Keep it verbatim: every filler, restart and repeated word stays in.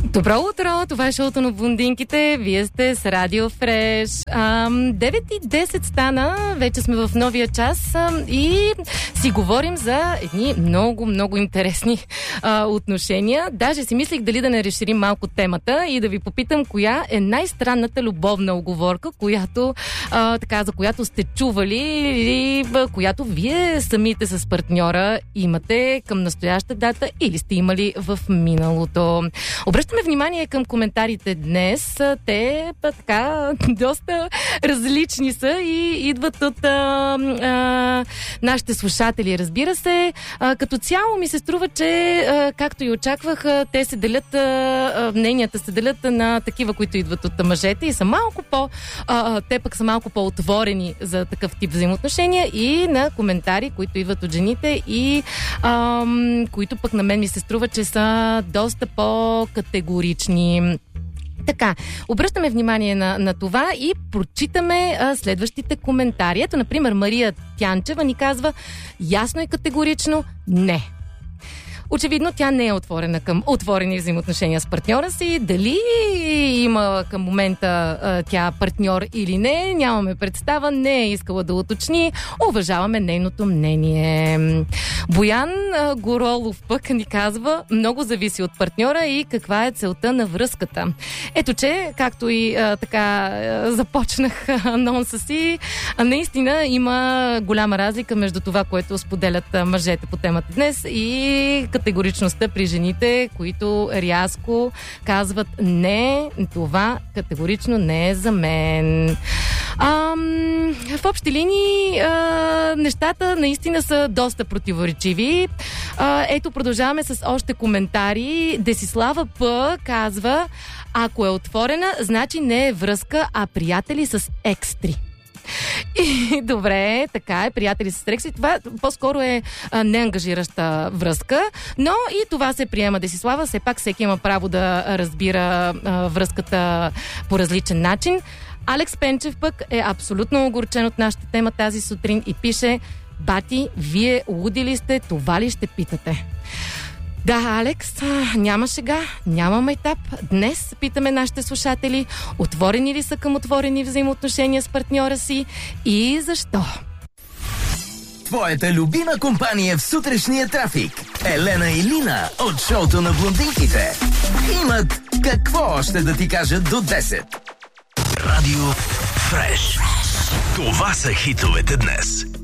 Добро утро! Това е шоуто на блондинките. Вие сте с Радио Фреш. девет и десет стана. Вече сме в новия час ам, и си говорим за едни много, много интересни а, отношения. Даже си мислих дали да не разширим малко темата и да ви попитам коя е най-странната любовна уговорка, която, а, така, за която сте чували или която вие самите с партньора имате към настояща дата или сте имали в миналото. Обръщаме внимание към коментарите днес. Те па, така доста различни са и идват от а, а, нашите слушатели. Разбира се, а, като цяло ми се струва, че а, както и очаквах, а, те се делят, а, мненията се делят на такива, които идват от мъжете и са малко по... А, те пък са малко по-отворени за такъв тип взаимоотношения и на коментари, които идват от жените и а, които пък на мен ми се струва, че са доста по-категорични. Така, обръщаме внимание на, на това и прочитаме а, следващите коментари. Ето, например, Мария Тянчева ни казва: ясно и категорично не. Очевидно, тя не е отворена към отворени взаимоотношения с партньора си. Дали има към момента а, тя партньор или не, нямаме представа, не е искала да уточни. Уважаваме нейното мнение. Боян а, Горолов пък ни казва: много зависи от партньора и каква е целта на връзката. Ето, че, както и а, така а, започнах анонса си, а, наистина има голяма разлика между това, което споделят а, мъжете по темата днес и категоричността при жените, които рязко казват: не, това категорично не е за мен. Ам, в общи линии а, нещата наистина са доста противоречиви. А, ето, продължаваме с още коментари. Десислава П. казва: ако е отворена, значи не е връзка, а приятели с екстри. И добре, така е, приятели с екстри. Това по-скоро е а, неангажираща връзка, но и това се приема, Десислава. Все пак всеки има право да разбира а, връзката по различен начин. Алекс Пенчев пък е абсолютно огорчен от нашата тема тази сутрин и пише: бати, вие луди ли сте, това ли ще питате? Да, Алекс, няма шега, няма майтап. Днес питаме нашите слушатели: отворени ли са към отворени взаимоотношения с партньора си и защо? Твоята любима компания в сутрешния трафик. Елена и Лина от шоуто на блондинките имат какво още да ти кажат до десет. Радио Фреш. Това са хитовете днес.